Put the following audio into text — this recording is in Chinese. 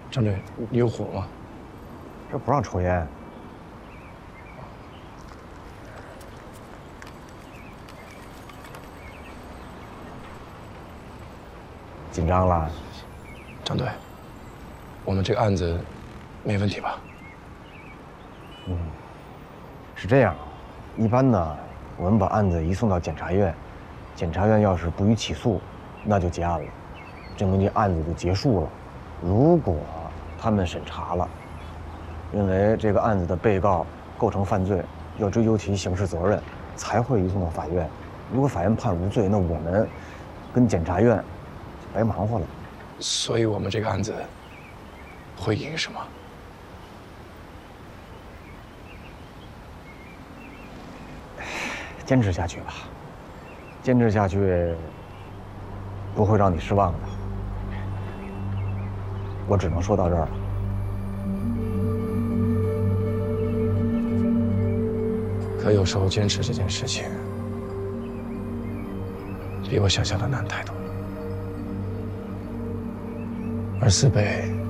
张队，你有火吗？ 这不让抽烟。紧张了？ 张队，我们这个案子没问题吧？ 是这样，一般呢，我们把案子移送到检察院，检察院要是不予起诉，那就结案了，证明这案子就结束了。如果他们审查了，认为这个案子的被告构成犯罪，要追究其刑事责任，才会移送到法院。如果法院判无罪，那我们跟检察院就白忙活了。 所以我们这个案子会赢是吗？ 坚持下去吧，坚持下去不会让你失望的。我只能说到这儿了。 可有时候坚持这件事情，比我想象的难太多。而4倍